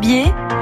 Barbier,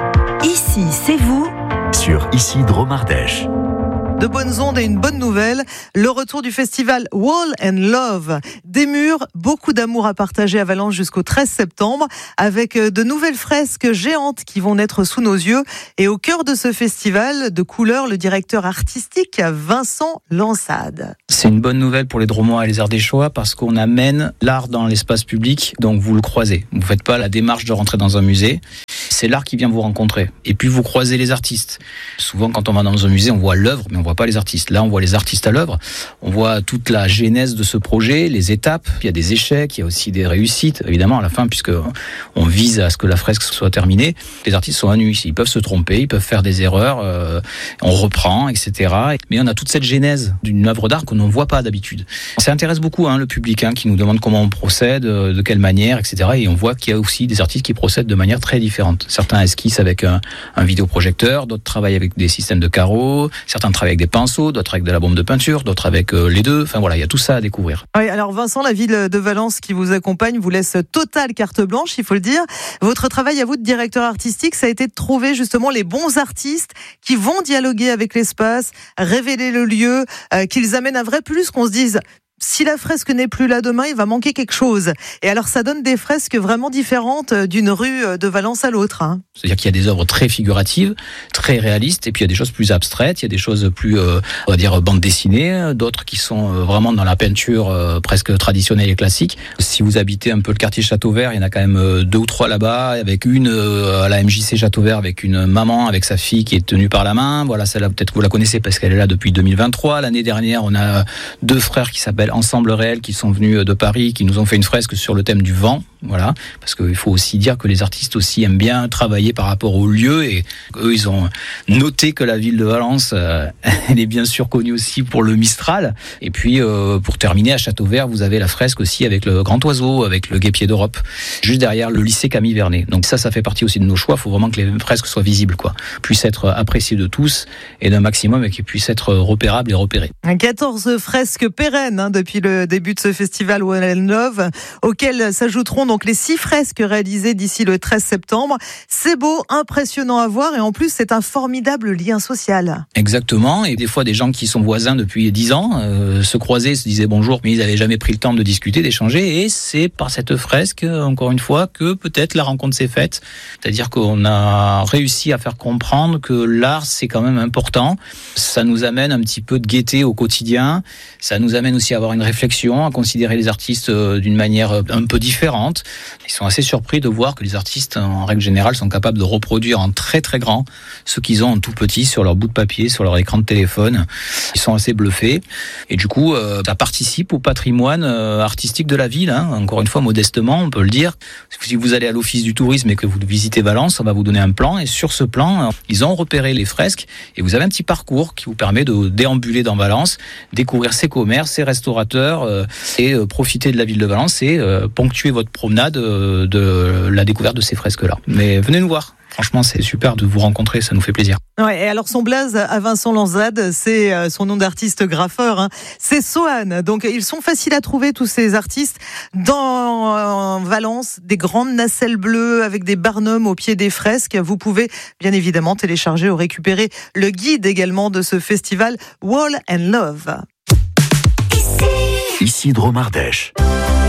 ici c'est vous, sur Ici Drôme Ardèche. De bonnes ondes et une bonne nouvelle, le retour du festival Wall and Love. Des murs, beaucoup d'amour à partager à Valence jusqu'au 13 septembre, avec de nouvelles fresques géantes qui vont naître sous nos yeux. Et au cœur de ce festival de couleurs, le directeur artistique Vincent Lansade. C'est une bonne nouvelle pour les Drômois et les Ardéchois parce qu'on amène l'art dans l'espace public, donc vous le croisez. Vous ne faites pas la démarche de rentrer dans un musée. C'est l'art qui vient vous rencontrer. Et puis vous croisez les artistes. Souvent quand on va dans un musée, on voit l'œuvre, mais on voit pas les artistes. Là, on voit les artistes à l'œuvre. On voit toute la genèse de ce projet, les étapes. Il y a des échecs, il y a aussi des réussites, évidemment, à la fin, puisque on vise à ce que la fresque soit terminée. Les artistes sont à nu ici. Ils peuvent se tromper, ils peuvent faire des erreurs, on reprend, etc. Mais on a toute cette genèse d'une œuvre d'art qu'on ne voit pas d'habitude. Ça intéresse beaucoup le public qui nous demande comment on procède, de quelle manière, etc. Et on voit qu'il y a aussi des artistes qui procèdent de manière très différente. Certains esquissent avec un vidéoprojecteur, d'autres travaillent avec des systèmes de carreaux, certains travaillent avec des pinceaux, d'autres avec de la bombe de peinture, d'autres avec les deux. Enfin voilà, il y a tout ça à découvrir. Oui, alors Vincent, la ville de Valence qui vous accompagne vous laisse totale carte blanche, il faut le dire. Votre travail à vous de directeur artistique, ça a été de trouver justement les bons artistes qui vont dialoguer avec l'espace, révéler le lieu, qu'ils amènent un vrai plus, qu'on se dise... Si la fresque n'est plus là demain, il va manquer quelque chose. Et alors, ça donne des fresques vraiment différentes d'une rue de Valence à l'autre. C'est-à-dire qu'il y a des œuvres très figuratives, très réalistes, et puis il y a des choses plus abstraites, il y a des choses plus, on va dire, bande dessinée, d'autres qui sont vraiment dans la peinture presque traditionnelle et classique. Si vous habitez un peu le quartier Châteauvert, il y en a quand même 2 ou 3 là-bas, avec une à la MJC Châteauvert, avec une maman, avec sa fille qui est tenue par la main. Voilà, celle-là, peut-être que vous la connaissez parce qu'elle est là depuis 2023. L'année dernière, on a 2 frères qui s'appellent Ensemble Réel qui sont venus de Paris, qui nous ont fait une fresque sur le thème du vent, voilà, parce qu'il faut aussi dire que les artistes aussi aiment bien travailler par rapport au lieu, et eux ils ont noté que la ville de Valence elle est bien sûr connue aussi pour le Mistral. Et puis pour terminer, à Châteauvert, vous avez la fresque aussi avec le grand oiseau, avec le guêpier d'Europe, juste derrière le lycée Camille Vernet. Donc ça fait partie aussi de nos choix. Il faut vraiment que les fresques soient visibles, puissent être appréciées de tous et d'un maximum, et qu'ils puissent être repérables et repérées. 14 fresques pérennes depuis le début de ce festival Wall and Love, auxquelles s'ajouteront donc les 6 fresques réalisées d'ici le 13 septembre. C'est beau, impressionnant à voir, et en plus c'est un formidable lien social. Exactement, et des fois des gens qui sont voisins depuis 10 ans se croisaient, se disaient bonjour, mais ils n'avaient jamais pris le temps de discuter, d'échanger, et c'est par cette fresque, encore une fois, que peut-être la rencontre s'est faite. C'est-à-dire qu'on a réussi à faire comprendre que l'art c'est quand même important. Ça nous amène un petit peu de gaieté au quotidien, ça nous amène aussi à avoir une réflexion, à considérer les artistes d'une manière un peu différente. Ils sont assez surpris de voir que les artistes, en règle générale, sont capables de reproduire en très très grand ce qu'ils ont en tout petit sur leur bout de papier, sur leur écran de téléphone. Ils sont assez bluffés. Et du coup, ça participe au patrimoine artistique de la ville. Encore une fois, modestement, on peut le dire. Si vous allez à l'office du tourisme et que vous visitez Valence, on va vous donner un plan. Et sur ce plan, ils ont repéré les fresques. Et vous avez un petit parcours qui vous permet de déambuler dans Valence, découvrir ses commerces, ses restaurateurs, et profiter de la ville de Valence et ponctuer votre promenade de la découverte de ces fresques-là. Mais venez nous voir. Franchement, c'est super de vous rencontrer, ça nous fait plaisir. Ouais, et alors son blaze à Vincent Lansade, c'est son nom d'artiste graffeur, c'est Sohan. Donc ils sont faciles à trouver, tous ces artistes, dans Valence, des grandes nacelles bleues avec des barnums au pied des fresques. Vous pouvez bien évidemment télécharger ou récupérer le guide également de ce festival Wall and Love. Ici Drôme Ardèche.